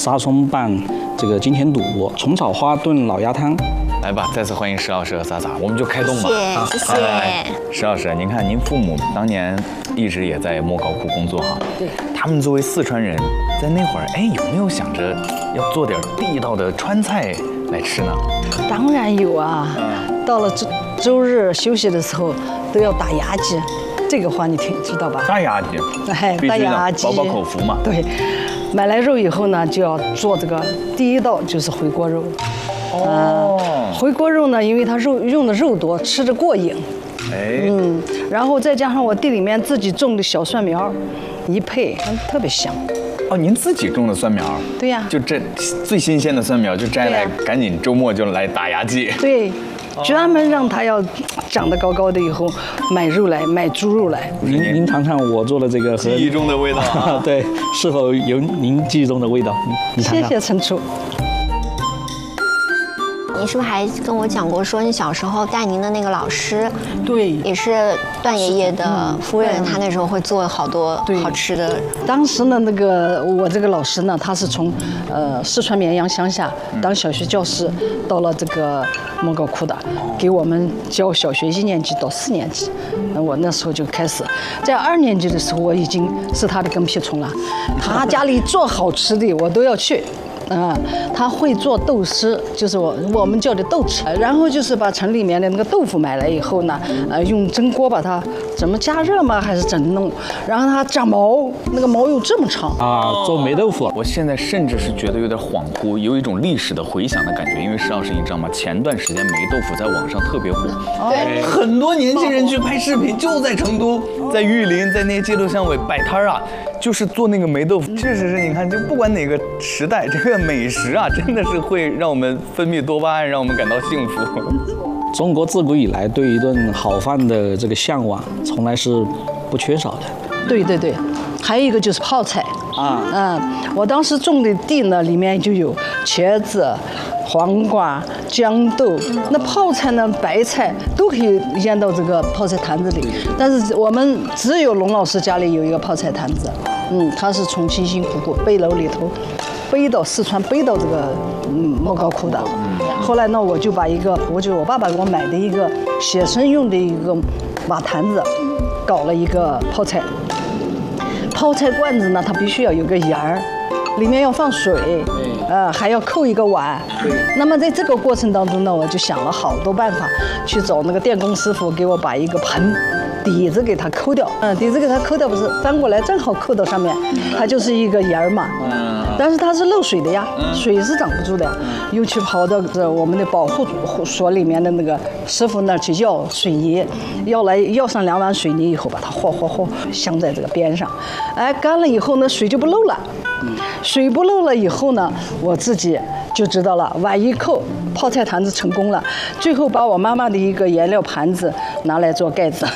沙葱拌这个金钱肚，虫草花炖老鸭汤。 来吧，再次欢迎石老师和洒洒，我们就开动吧。 谢谢。 石老师，您看您父母当年一直也在莫高窟工作哈， 对， 他们作为四川人，在那会儿，有没有想着要做点地道的川菜来吃呢？ 当然有啊，到了周日休息的时候都要打牙祭，这个话你知道吧？ 大牙祭， 打牙祭， 饱饱口福嘛。 对，买来肉以后呢，就要做这个第一道就是回锅肉。回锅肉呢，因为它用的肉多，吃着过瘾。然后再加上我地里面自己种的小蒜苗，一配特别香。 哦，您自己种的蒜苗？ 对呀， 就这最新鲜的蒜苗就摘来，赶紧周末就来打牙祭。 对，专门让它要长得高高的，以后买肉来，买猪肉来。 您尝尝我做的这个和记忆中的味道啊。 对，是否有您记忆中的味道？你尝尝。 谢谢陈楚。 你是不是还跟我讲过，说你小时候带您的那个老师， 对， 也是段爷爷的夫人，他那时候会做好多好吃的。 当时呢，我这个老师呢，他是从四川绵阳乡下当小学教师，到了这个莫高窟的，给我们教小学1年级到4年级。我那时候就开始，在2年级的时候，我已经是他的跟屁虫了。他家里做好吃的，我都要去。他会做豆丝，就是我们叫的豆豉，然后就是把城里面的那个豆腐买来以后呢，用蒸锅把它怎么加热吗？还是怎么弄？然后它长毛，那个毛有这么长啊，做霉豆腐。 我现在甚至是觉得有点恍惚，有一种历史的回响的感觉。因为石老师你知道吗？前段时间霉豆腐在网上特别火， 对， 很多年轻人去拍视频，就在成都，在玉林，在那些街头巷尾摆摊啊。就是做那个霉豆腐，确实是你看，就不管哪个时代，这个美食啊，真的是会让我们分泌多巴胺，让我们感到幸福。 中国自古以来对一顿好饭的这个向往，从来是不缺少的。 对对对，还有一个就是泡菜我当时种的地呢，里面就有茄子、黄瓜、豇豆，那泡菜呢，白菜都可以腌到这个泡菜坛子里。但是我们只有龙老师家里有一个泡菜坛子，他是从辛辛苦苦背篓里头背到四川，背到这个莫高窟的。后来呢，我就把我爸爸给我买的一个写生用的一个瓦坛子，搞了一个泡菜罐子呢，它必须要有个沿儿。里面要放水，还要扣一个碗。那么在这个过程当中呢，我就想了好多办法，去找那个电工师傅给我把一个盆底子给它抠掉。底子给它抠掉不是翻过来正好扣到上面，它就是一个沿儿嘛。但是它是漏水的呀，水是挡不住的呀。又去跑到我们的保护所里面的那个师傅那儿去要水泥，要上2碗水泥以后，把它和镶在这个边上。干了以后呢，水就不漏了。水不漏了以后呢，我自己就知道了，碗一扣，泡菜坛子成功了。最后把我妈妈的一个颜料盘子拿来做盖子。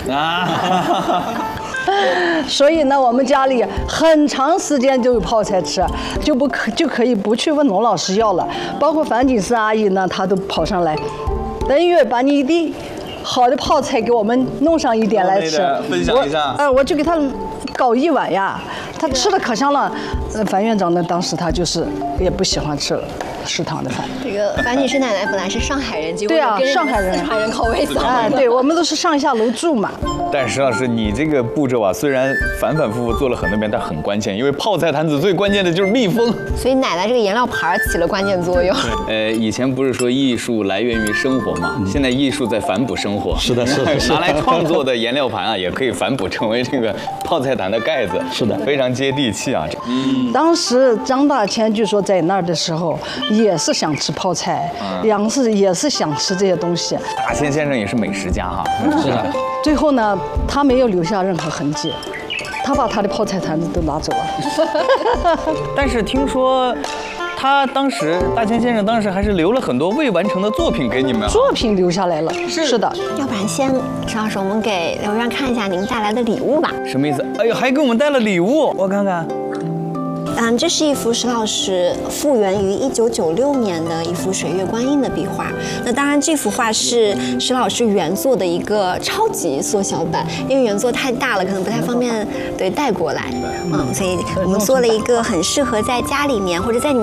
所以呢，我们家里很长时间就有泡菜吃，就可以不去问龙老师要了。包括樊锦诗阿姨呢，她都跑上来，等月把你的好的泡菜给我们弄上一点来吃， 分享一下。 我就给他搞1碗呀，他吃的可香了。樊院长呢，当时他就是也不喜欢吃食堂的饭。 这个樊女士奶奶本来是上海人，结果对啊，上海人， 四川人口味走。 对，我们都是上下楼住嘛。 但石老师，你这个步骤啊，虽然反反复复做了很多遍，但很关键，因为泡菜坛子最关键的就是密封。 所以奶奶这个颜料盘起了关键作用。 以前不是说艺术来源于生活嘛，现在艺术在反哺生活。 是的， 拿来创作的颜料盘啊，也可以反哺成为这个泡菜坛的盖子。 是的， 非常接地气啊。 当时张大千据说在那儿的时候，也是想吃泡菜，也是想吃这些东西。 大千先生也是美食家哈。 是的。 最后呢，他没有留下任何痕迹，他把他的泡菜坛子都拿走了。 但是听说大千先生当时还是留了很多未完成的作品给你们。 作品留下来了，是的。 要不然先，石老师，我们给刘院看一下您带来的礼物吧。 什么意思？哎呦，还给我们带了礼物，我看看。 这是一幅石老师复原于1996年的一幅水月观音的壁画。那当然，这幅画是石老师原作的一个超级缩小版，因为原作太大了，可能不太方便带过来。所以我们做了一个很适合在家里面或者在你们